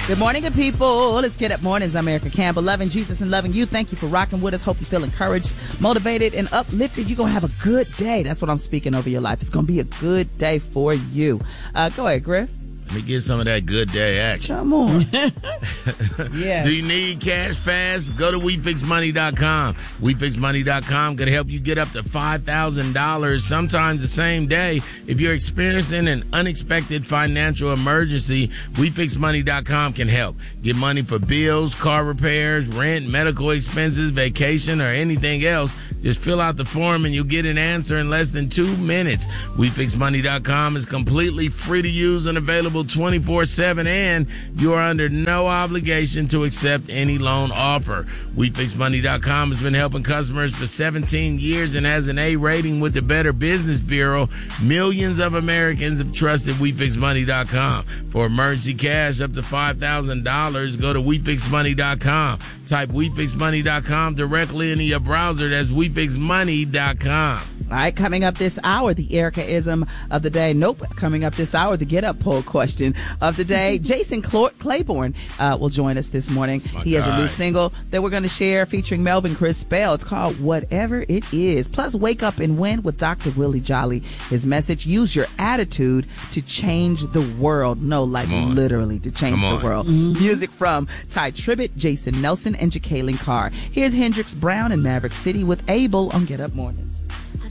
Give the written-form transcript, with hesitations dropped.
Good morning, good people. Let's get up mornings. I'm Erica Campbell, loving Jesus and loving you. Thank you for rocking with us. Hope you feel encouraged, motivated, and uplifted. You're going to have a good day. That's what I'm speaking over your life. It's going to be a good day for you. Go ahead, Griff. Let me get some of that good day action. Come on. Yeah. Do you need cash fast? Go to WeFixMoney.com. WeFixMoney.com can help you get up to $5,000 sometimes the same day. If you're experiencing an unexpected financial emergency, WeFixMoney.com can help. Get money for bills, car repairs, rent, medical expenses, vacation, or anything else. Just fill out the form and you'll get an answer in less than 2 minutes. WeFixMoney.com is completely free to use and available 24/7, and you are under no obligation to accept any loan offer. WeFixMoney.com has been helping customers for 17 years and has an A rating with the Better Business Bureau. Millions of Americans have trusted WeFixMoney.com. For emergency cash up to $5,000, go to WeFixMoney.com. Type WeFixMoney.com directly into your browser. That's WeFixMoney.com. All right, coming up this hour, the Erica-ism of the day. Nope, coming up this hour, the Get Up poll question of the day. Jason Claiborne will join us this morning. He has a new single that we're going to share featuring Melvin Chris Bell. It's called Whatever It Is. Plus, Wake Up and Win with Dr. Willie Jolly. His message, use your attitude to change the world. No, like literally to change the world. Mm-hmm. Music from Ty Tribbett, Jason Nelson, and Jacqueline Carr. Here's Hendrix Brown and Maverick City with Abel on Get Up Mornings.